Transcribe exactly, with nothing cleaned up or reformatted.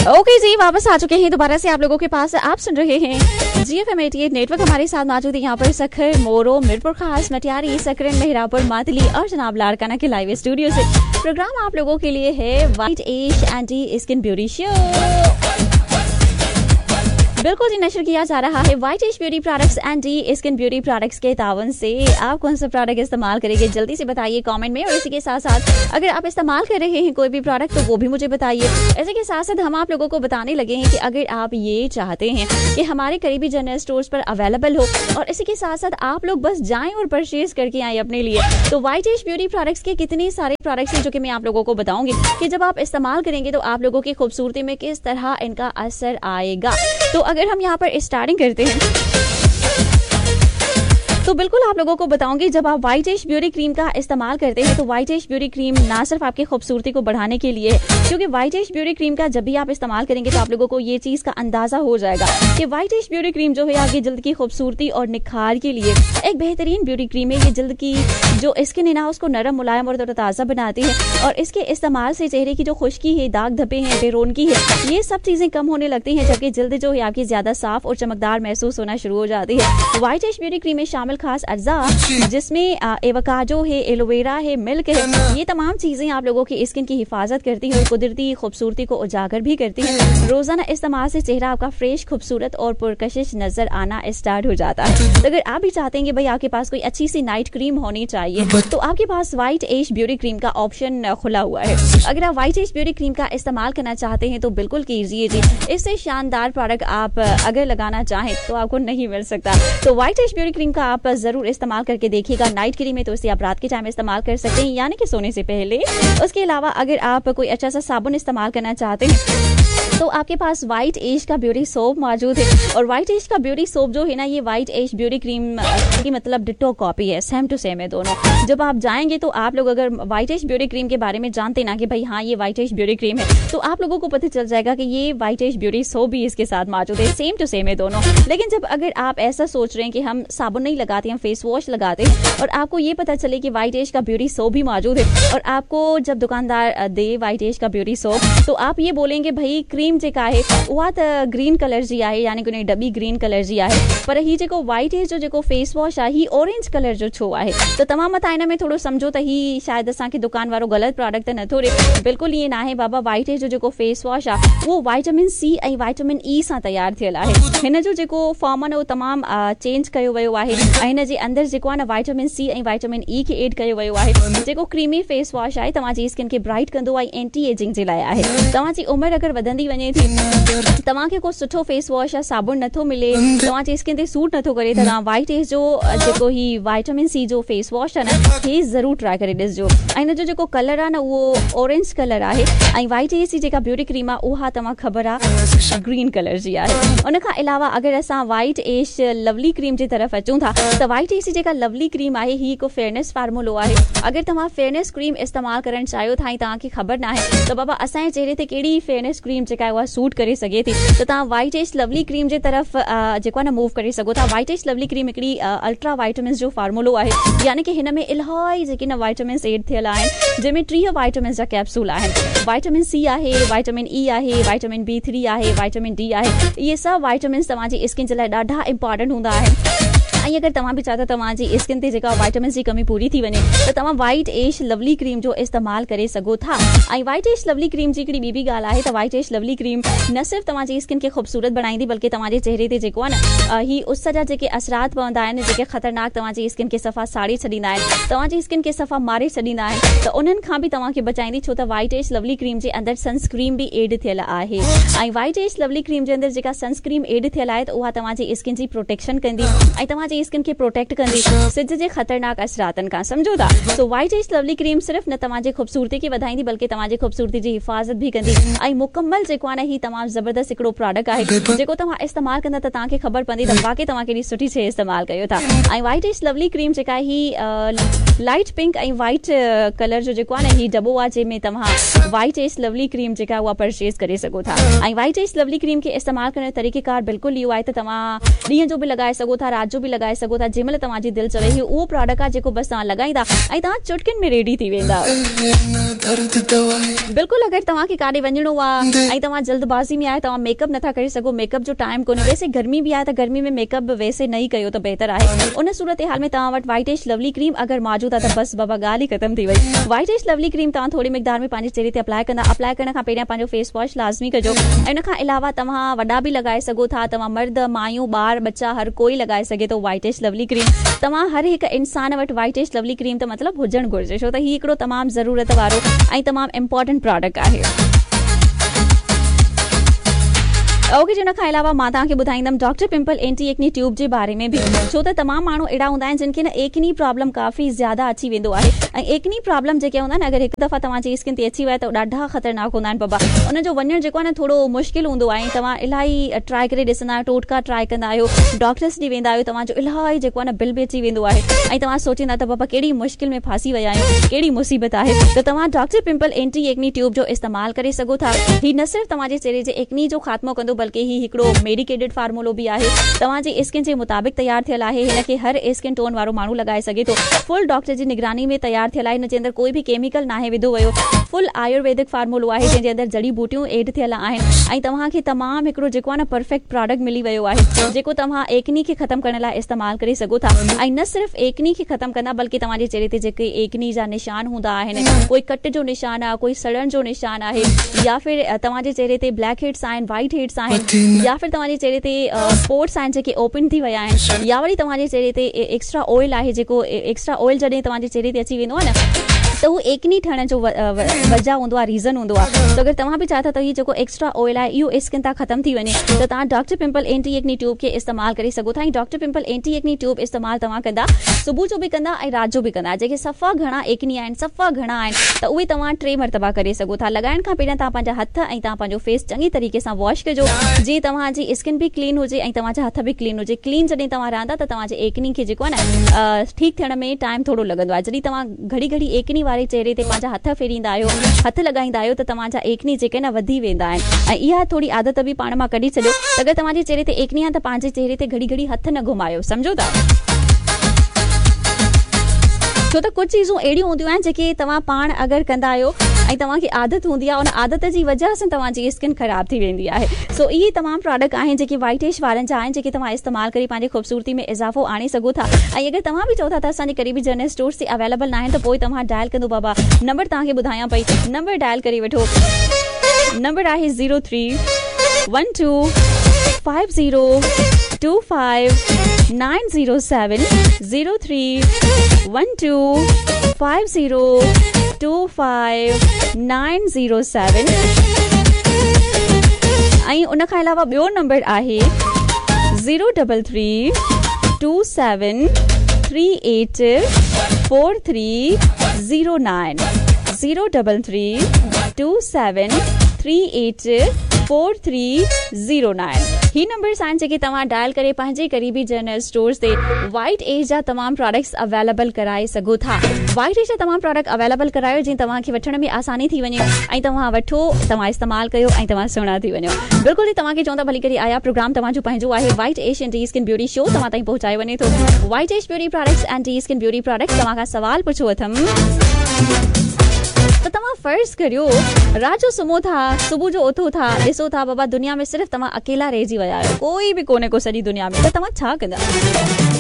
Okay जी, वापस आ चुके हैं दोबारा से आप लोगों के पास। आप सुन रहे हैं जी एफ एम अठासी नेटवर्क। हमारे साथ मौजूद है यहाँ पर सखर, मोरो, मिरपुर खास, मटियारी, सकरन, मेहरापुर, मातली और जनाब लाड़काना के लाइव स्टूडियो से प्रोग्राम आप लोगों के लिए है white age anti skin beauty show. बिल्कुल जी, नशर किया जा रहा है white age beauty products anti skin beauty products के तावन से। आप कौन सा प्रोडक्ट इस्तेमाल करेंगे जल्दी से बताइए कमेंट में। और इसी के साथ साथ अगर आप इस्तेमाल कर रहे हैं कोई भी प्रोडक्ट तो वो भी मुझे बताइए। इसी के साथ साथ हम आप लोगों को बताने लगे हैं कि अगर आप ये चाहते हैं कि हमारे करीबी जनरल स्टोर्स पर अवेलेबल हो और इसी के साथ साथ आप लोग बस जाएं और परचेज करके आए अपने लिए, तो वाइट एज ब्यूटी प्रोडक्ट्स के कितने सारे प्रोडक्ट्स हैं जो कि मैं आप लोगों को बताऊंगी कि जब आप इस्तेमाल करेंगे तो आप लोगों की खूबसूरती में किस तरह इनका असर आएगा। तो अगर हम यहाँ पर स्टार्टिंग करते हैं तो बिल्कुल आप लोगों को बताऊंगी, जब आप वाइट एज ब्यूटी क्रीम का इस्तेमाल करते हैं तो वाइट एज ब्यूटी क्रीम ना सिर्फ आपकी खूबसूरती को बढ़ाने के लिए, क्योंकि वाइट एज ब्यूटी क्रीम का जब भी आप इस्तेमाल करेंगे तो आप लोगों को ये चीज का अंदाजा हो जाएगा कि वाइट एज ब्यूटी क्रीम जो है आपकी जल्द की खूबसूरती और निखार के लिए एक बेहतरीन ब्यूटी क्रीम है। ये जल्द की जो स्किन है ना उसको नरम, मुलायम और तरोताजा बनाती है और इसके इस्तेमाल से चेहरे की जो खुश्की है, दाग धब्बे हैं, बेरोनकी है, ये सब चीजें कम होने लगती हैं, जबकि जल्द जो है आपकी ज्यादा साफ और चमकदार महसूस होना शुरू हो जाती है। वाइट एज ब्यूटी क्रीम में शामिल खास अज्जा जिसमें एवोकाडो है, एलोवेरा है, मिल्क है, ये तमाम चीजें आप लोगों की स्किन की हिफाजत करती है और कुदरती खूबसूरती को उजागर भी करती है। रोजाना इस्तेमाल से चेहरा आपका फ्रेश, खूबसूरत और पुरकशिश नजर आना स्टार्ट हो जाता है। तो अगर आप भी चाहते हैं कि भाई आपके पास कोई अच्छी सी नाइट क्रीम होनी चाहिए तो आपके पास वाइट एज ब्यूटी क्रीम का ऑप्शन खुला हुआ है। अगर आप वाइट एज ब्यूटी क्रीम का इस्तेमाल करना चाहते हैं तो बिल्कुल कीजिए जी। इससे शानदार प्रोडक्ट आप अगर लगाना चाहें तो आपको नहीं मिल सकता। तो वाइट एज ब्यूटी क्रीम का आप जरूर इस्तेमाल करके देखिएगा। नाइट क्रीम है तो इसे आप रात के टाइम इस्तेमाल कर सकते हैं, यानी कि सोने से पहले। उसके अलावा अगर आप कोई अच्छा सा साबुन इस्तेमाल करना चाहते हैं तो आपके पास वाइट एज का ब्यूटी सोप मौजूद है। और वाइट एज का ब्यूटी सोप जो है ना, ये वाइट एज ब्यूटी क्रीम की मतलब डिटो कॉपी है, सेम टू सेम है दोनों। जब आप जाएंगे तो आप लोग अगर वाइट एज ब्यूटी क्रीम के बारे में जानते ना कि भाई हाँ ये वाइट एज ब्यूटी क्रीम है, तो आप लोगों को पता चल जाएगा कि ये वाइट एज ब्यूटी सोप भी इसके साथ मौजूद है, सेम टू सेम है दोनों। लेकिन जब अगर आप ऐसा सोच रहे हैं कि हम साबुन नहीं लगाते, हम फेस वॉश लगाते हैं और आपको ये पता चले कि वाइट एज का ब्यूटी सोप भी मौजूद है और आपको जब दुकानदार दे वाइट एज का ब्यूटी सोप तो आप ये बोलेंगे भाई क्रीम जे का है वह ग्रीन कलर जी आहे, यानी कि डबी ग्रीन कलर जी आहे, पर ही जेको वाइट एज जो जेको फेस वॉश आहे ही ऑरेंज कलर जो छो आहे। तो तमाम मत आइना में थोड़ो समझो त ही शायद असांखे दुकान वारो गलत प्रोडक्ट न थो रे। बिल्कुल ये ना है बाबा, वाइट एज जो जेको फेस वॉश आहे वो वाइटामिन सी ऐं वाइटामिन ई सां तैयार थियल आहे। हिन जो जेको फॉर्मन वो तमाम चेंज कयो वियो आहे ऐं हिन जे अंदर जेको आहे न वाइटामिन सी ऐं वाइटामिन ई खे एड कयो वियो आहे। जेको क्रीमी फेस वॉश आहे तव्हांजी स्किन खे ब्राइट कंदो ऐं एंटी एजिंग जे लाइ आहे। तव्हांजी उमिरि अगरि वधंदी वञे थी, तव्हांखे को सुठो फेस वॉश या साबुन नथो मिले, तव्हांजी स्किन ते सूट नथो करे, त तव्हां वाइट एज जो जेको ही वाइटामिन सी जो फेस वॉश आहे न हे ज़रूर ट्राई करे ॾिसजो। ऐं हिन जो जेको कलर आहे न उहो ऑरेंज कलर आहे ऐं वाइट एज जी जेका ब्यूटी क्रीम आहे उहा तव्हां ख़बर आहे ग्रीन कलर जी आहे। उन खां अलावा अगरि असां वाइट एज लवली क्रीम जे तरफ़ अचूं था त वाइट एज जी जेका लवली क्रीम आहे ही हिकु फेयरनेस फार्मूलो आहे। अगरि तव्हां फेयरनेस क्रीम इस्तेमालु करणु चाहियो था ऐं तव्हांखे ख़बर न आहे त बाबा असांजे चेहरे ते कहिड़ी फेयरनेस क्रीम जेका आहे उहा सूट करे सघे थी, त तव्हां वाइट एज लवली क्रीम जे तरफ़ जेको आहे न मूव करे सघो था। वाइट एज लवली क्रीम हिकिड़ी अल्ट्रा वाइटामिन जो फार्मूलो आहे, यानी कि हिन में इलाही जेके न वाइटामिन एड थियल आहिनि, जंहिंमें टीह वाइटामिन जा कैप्सूल आहिनि। वाइटामिन सी आहे, वाइटामिन ई आहे, वाइटामिन बी थ्री आहे, वाइटामिन डी आहे। इहे सभु वाइटामिन तव्हांजी स्किन जे लाइ ॾाढा इंपॉर्टेंट हूंदा आहिनि। ऐं अगरि तव्हां बि चाहो त तव्हांजी स्किन ते जेका वाइटामिन जी कमी पूरी थी वञे त तव्हां वाइट एज लवली क्रीम जो इस्तेमालु करे सघो था। ऐं वाइट एज लवली क्रीम जी हिकिड़ी ॿी बि ॻाल्हि आहे त वाइट एज लवली क्रीम न सिर्फ़ु तव्हांजी स्किन खे ख़ूबसूरत बणाईंदी, बल्कि तव्हांजे चेहरे ते जेको आहे न ही उस जा जेके असरात पवंदा आहिनि, जेके ख़तरनाक तव्हांजी स्किन खे सफ़ा साड़ी छॾींदा आहिनि, तव्हांजी स्किन खे सफ़ा मारे छॾींदा आहिनि, त उन्हनि खां बि तव्हांखे बचाईंदी, छो त वाइट एज लवली क्रीम जे अंदरि सनस्क्रीन बि एड थियल आहे। ऐं वाइट एज लवली क्रीम जे अंदरि जेका सनस्क्रीन एड थियल आहे त उहा तव्हांजी स्किन जी प्रोटेक्शन कंदी ऐं तव्हांजी स्किन खे प्रोटेक्ट कंदी सिज जे ख़तरनाक असरातनि खां, सम्झो था। So white age lovely cream सिर्फ़ु न तव्हांजी ख़ूबसूरती खे वधाईंदी बल्कि तव्हांजी ख़ूबसूरती जी हिफ़ाज़त भी कंदी ऐं मुकम्मल जेको आहे न ही तमामु ज़बरदस्त हिकिड़ो प्रोडक्ट आहे जेको तव्हां इस्तेमालु कंदा त तव्हांखे ख़बर पवंदी त वाकई तव्हां केॾी सुठी शइ इस्तेमालु कयो था। ऐं वाइट एज लवली क्रीम जेका आहे ही लाइट पिंक ऐं वाइट कलर जो जेको आहे न ही दॿो आहे, जंहिंमें तव्हां वाइट एज लवली क्रीम जेका आहे उहा परचेज़ करे सघो था। ऐं वाइट एज लवली क्रीम खे इस्तेमालु करण जो तरीक़ेकार बिल्कुलु इहो आहे त तव्हां ॾींहं जो बि लॻाए सघो था, राति जो बि लॻाए सघो था, जंहिंमहिल तव्हांजी दिलि चवे ही उहो प्रोडक्ट आहे जेको बसि तव्हां लॻाईंदा ऐं तव्हां चुटकियुनि में रेडी थी वेंदा। बिल्कुल अगर तव्हांखे काॾे वञणो आहे ऐं तव्हां जल्दबाज़ी में आहे, तव्हां मेकअप नथा करे सघो, मेकअप जो टाइम कोन्हे, वैसे गर्मी बि आहे त गर्मी में मेकअप वैसे नहीं कयो त बेहतर आहे। उन सूरत हाल में तव्हां वटि वाइट एज लवली क्रीम अगर मौजूद आहे त बस बाबा ॻाल्हि ई ख़तम थी वई। वाइट एज लवली क्रीम तव्हां थोड़ी मिक़दार में पंहिंजे चेहरे ते अप्लाई कंदा। अप्लाई करण खां पहिरियां पंहिंजो फेस वॉश लाज़मी कजो। ऐं उन खां अलावा तव्हां वॾा बि लॻाए सघो था, तव्हां मर्द मायूं ॿार बच्चा हर कोई लॻाए सघे थो वाइट एज लवली क्रीम। तव्हां हर हिकु इंसान वटि वाइट एज लवली क्रीम त मतिलबु हुजणु घुरिजे, छो त हीउ हिकिड़ो तमामु ज़रूरत वारो ऐं तमामु इम्पोर्टेंट प्रोडक्ट आहे। ओके जी, उन खां अलावा मां तव्हांखे ॿुधाईंदमि doctor pimple anti acne tube जे बारे में बि, छो त तमामु माण्हू अहिड़ा हूंदा आहिनि जिन खे न एकनी प्रॉब्लम काफ़ी ज़्यादा अची वेंदो आहे। ऐं एकनी प्रॉब्लम जेके हूंदा आहिनि अगरि हिकु दफ़ा तव्हांजी स्किन ते अची वए त ॾाढा ख़तरनाक हूंदा आहिनि बाबा। उनजो वञणु जेको आहे न थोरो मुश्किल हूंदो आहे। तव्हां इलाही ट्राई करे ॾिसंदा आहियो, टोटका ट्राई कंदा आहियो, डॉक्टर्स ॾे वेंदा आहियो, तव्हांजो इलाही जेको आहे न बिल बि अची वेंदो आहे ऐं तव्हां सोचींदा त बाबा कहिड़ी मुश्किल में फासी विया आहियूं, कहिड़ी मुसीबत आहे। त तव्हां doctor pimple anti acne tube जो इस्तेमालु करे सघो था। ही न सिर्फ़ु तव्हांजे चेहरे जे एक्नी जो ख़ात्मो कंदो, बल्कि ही हिकिड़ो मेडिकेटेड फार्मूलो बि आहे, तव्हांजी स्किन जे मुताबिक़ तयार थियल आहे। हिनखे हर स्किन टोन वारो माण्हू लॻाए सघे थो। फुल डॉक्टर जी निगरानी में तयार थियल आहे, हिन जे अंदरि कोई बि केमिकल नाहे विधो वियो। फुल आयुर्वेदिक फार्मूलो आहे जंहिंजे अंदरि जड़ी बूटियूं एड थियल आहिनि ऐं तव्हांखे तमामु हिकिड़ो जेको आहे न परफेक्ट प्रोडक्ट मिली वियो आहे, जेको तव्हां एकनी खे ख़तमु करण लाइ इस्तेमालु करे सघो था। ऐं न सिर्फ़ु एकनी खे ख़तमु कंदा, बल्कि तव्हांजे चेहरे ते जेके एकनी जा निशान हूंदा आहिनि, कोई कट जो निशान आहे, कोई सड़न जो निशान आहे, या फिर तव्हांजे चेहरे ते ब्लैक हेड्स आहिनि, वाइट हेड्स आहिनि, या फिर तव्हांजे चेहरे ते स्पॉट्स आहिनि जेके ओपन थी विया आहिनि, या वरी तव्हांजे चेहरे ते एक्स्ट्रा ऑयल आहे, जेको एक्स्ट्रा ऑयल जॾहिं तव्हांजे चेहरे ते अची वेंदो आहे न त उहो एकनी ठहण जो वजह हूंदो आहे, रीज़न हूंदो आहे। त अगरि तव्हां बि चाहता त हीउ जेको एक्स्ट्रा ऑयल आहे इहो स्किन तां ख़तमु थी वञे त तव्हां doctor pimple anti acne tube खे इस्तेमालु करे सघो था। ऐं doctor pimple anti acne tube इस्तेमालु तव्हां कंदा, सुबुह जो बि कंदा ऐं राति जो बि कंदा। जेके सफ़ा घणा एकनी आहिनि, सफ़ा घणा आहिनि, त उहे तव्हां टे मरतबा करे सघो था। लॻाइण खां पहिरियां तव्हां पंहिंजा हथ ऐं तव्हां पंहिंजो फेस चङी तरीक़े सां वॉश कजो, जीअं तव्हांजी स्किन बि क्लीन हुजे ऐं तव्हांजा हथ बि क्लीन हुजे। क्लीन जॾहिं तव्हां रहंदा त तव्हांजे एकनी खे जेको आहे न ठीकु थियण में टाइम थोरो लॻंदो आहे। जॾहिं तव्हां घड़ी घड़ी एकनी वारे चेहरे ते पंहिंजा हथ फेरींदा आहियो, हथ लॻाईंदा आहियो, त तव्हांजा एकनी जेके न वधी वेंदा आहिनि। ऐं इहा थोरी आदत बि पाण मां कढी छॾियो। अगरि तव्हांजे चेहरे ते एकनी आहे त पंहिंजे चेहरे ते घड़ी घड़ी हथ न घुमायो, सम्झो था। छो त कुझु चीज़ूं अहिड़ियूं हूंदियूं आहिनि जेके तव्हां पाण अगरि कंदा आहियो ऐं तव्हांखे आदत हूंदी आहे, उन आदत जी वजह सां तव्हांजी स्किन ख़राब थी वेंदी आहे। सो इहे तमामु प्रोडक्ट आहिनि जेके वाइट एज वारनि जा आहिनि, जेके तव्हां इस्तेमालु करे पंहिंजी ख़ूबसूरती में इज़ाफ़ो आणे सघो था। ऐं अगरि तव्हां बि चओ था त असांजे क़रीबी जनरल स्टोर्स ते अवेलेबल न आहिनि, त पोइ तव्हां डायल कंदो बाबा। नंबर तव्हांखे ॿुधायां पई, नंबर डायल करे वठो। नंबर आहे zero three one two five zero two five nine zero seven zero three one two five zero two five nine zero seven. ऐं उन खां अलावा ॿियो नंबर आहे zero double three two seven three eight four three zero nine zero double three two seven three eight four three zero nine. ही numbers आहिनि जेके तव्हां डायल करे पंहिंजे क़रीबी जनरल स्टोर्स ते वाइट एज जा तमामु प्रोडक्ट्स अवेलेबल कराए सघो था। वाइट एज जा तमामु प्रोडक्ट अवेलेबल करायो जीअं तव्हांखे वठण में आसानी थी वञे ऐं तव्हां वठो, तव्हां इस्तेमालु कयो ऐं तव्हां सुहिणा थी वञो। बिल्कुलु तव्हांखे चवंदा भली करे आया प्रोग्राम तव्हांजो पंहिंजो आहे white age and T skin beauty show, तव्हां ताईं पहुचाए वञे थो। White age beauty products and T skin beauty products. तव्हां खां सवाल पुछो अथमि त तव्हां फर्ज़ करियो रात जो सुम्हो था, सुबुह जो उथो था, ॾिसो था बाबा दुनिया में सिर्फ़ु तव्हां अकेला रहिजी विया आहियो, कोई बि कोन्हे को सॼी दुनिया में, त तव्हां छा कंदा?